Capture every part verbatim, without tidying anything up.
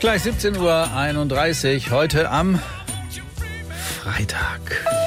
Gleich siebzehn Uhr einunddreißig, heute am Freitag.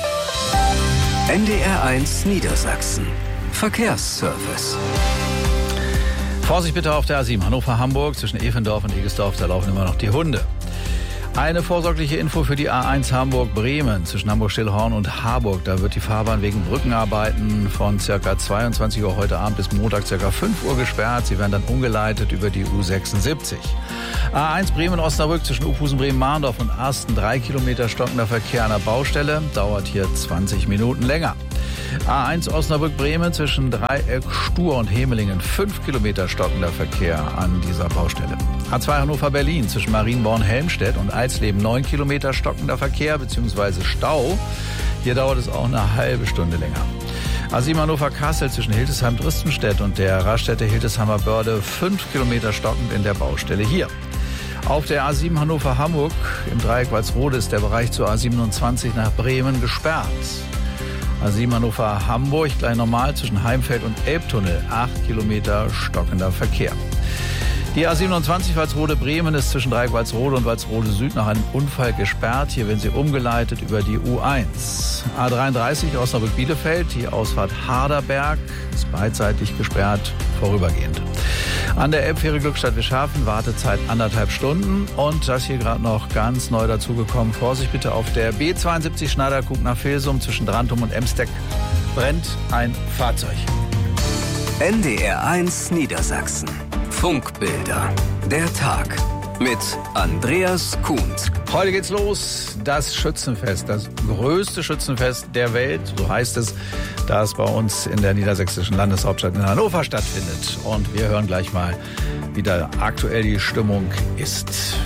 N D R eins Niedersachsen. Verkehrsservice. Vorsicht bitte auf der A sieben Hannover-Hamburg zwischen Efendorf und Egesdorf, da laufen immer noch die Hunde. Eine vorsorgliche Info für die A eins Hamburg-Bremen zwischen Hamburg-Stillhorn und Harburg. Da wird die Fahrbahn wegen Brückenarbeiten von ca. zweiundzwanzig Uhr heute Abend bis Montag ca. fünf Uhr gesperrt. Sie werden dann umgeleitet über die U sechsundsiebzig. A eins Bremen-Osnabrück zwischen Uphusen, Bremen-Mahndorf und Arsten. Drei Kilometer stockender Verkehr an der Baustelle. Dauert hier zwanzig Minuten länger. A eins Osnabrück-Bremen zwischen Dreieck, Stur und Hemelingen. Fünf Kilometer stockender Verkehr an dieser Baustelle. A zwei Hannover-Berlin zwischen Marienborn-Helmstedt und Alsleben. Neun Kilometer stockender Verkehr bzw. Stau. Hier dauert es auch eine halbe Stunde länger. A sieben Hannover-Kassel zwischen Hildesheim-Dristenstedt und der Raststätte Hildesheimer Börde. Fünf Kilometer stockend in der Baustelle hier. Auf der A sieben Hannover-Hamburg im Dreieck Walsrode ist der Bereich zur A siebenundzwanzig nach Bremen gesperrt. A sieben Hannover-Hamburg gleich normal zwischen Heimfeld und Elbtunnel. Acht Kilometer stockender Verkehr. Die A siebenundzwanzig Walsrode-Bremen ist zwischen Dreieck Walsrode und Walsrode Süd nach einem Unfall gesperrt. Hier werden sie umgeleitet über die U eins. A dreiunddreißig Osnabrück-Bielefeld, die Ausfahrt Harderberg ist beidseitig gesperrt, vorübergehend. An der Elbfähre Glückstadt-Wischhafen Wartezeit anderthalb Stunden. Und das hier gerade noch ganz neu dazugekommen. Vorsicht bitte auf der B zweiundsiebzig Schneiderkrug nach Vilsum zwischen Drantum und Emsteck brennt ein Fahrzeug. N D R eins Niedersachsen. Funkbilder. Der Tag mit Andreas Kuhns. Heute geht's los. Das Schützenfest, das größte Schützenfest der Welt, so heißt es, das bei uns in der niedersächsischen Landeshauptstadt in Hannover stattfindet. Und wir hören gleich mal, wie da aktuell die Stimmung ist.